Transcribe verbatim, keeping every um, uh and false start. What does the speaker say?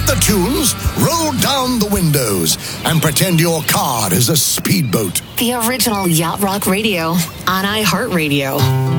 the tunes, roll down the windows, and pretend your car is a speedboat. The original Yacht Rock Radio on iHeartRadio.